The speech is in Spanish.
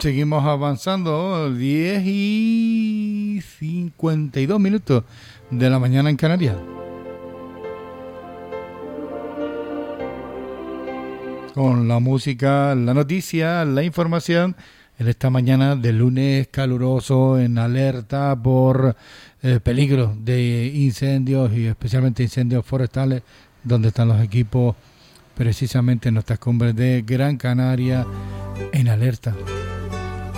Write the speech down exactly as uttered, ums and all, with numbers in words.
Seguimos avanzando, diez y cincuenta y dos minutos de la mañana en Canarias. Con la música, la noticia, la información en esta mañana de lunes caluroso, en alerta por eh, peligro de incendios y especialmente incendios forestales, donde están los equipos precisamente en nuestras cumbres de Gran Canaria en alerta.